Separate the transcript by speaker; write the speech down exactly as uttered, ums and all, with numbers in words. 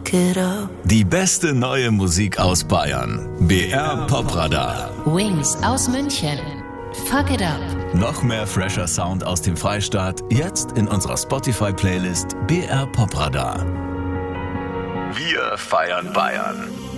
Speaker 1: fuck it up.
Speaker 2: Die beste neue Musik aus Bayern. B R Popradar.
Speaker 3: Wings aus München. Fuck it up.
Speaker 2: Noch mehr fresher Sound aus dem Freistaat, jetzt in unserer Spotify-Playlist B R Popradar. Wir feiern Bayern.